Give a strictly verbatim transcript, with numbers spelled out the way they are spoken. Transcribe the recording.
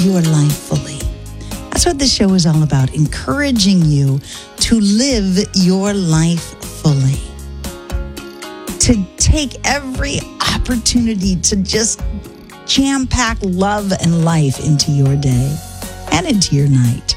your life fully. That's what this show is all about, encouraging you to live your life fully. To take every opportunity to just jam-pack love and life into your day and into your night.